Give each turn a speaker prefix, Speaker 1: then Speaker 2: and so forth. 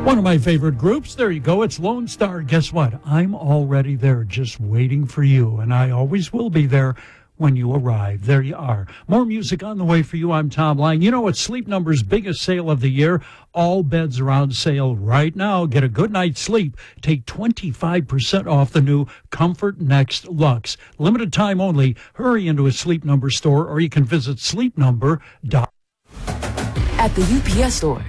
Speaker 1: One of my favorite groups. There you go. It's Lone Star. Guess what? I'm already there just waiting for you, and I always will be there when you arrive. There you are. More music on the way for you. I'm Tom Lang. You know, it's Sleep Number's biggest sale of the year. All beds are on sale right now. Get a good night's sleep. Take 25% off the new Comfort Next Luxe. Limited time only. Hurry into a Sleep Number store, or you can visit sleepnumber.com.
Speaker 2: At the UPS store,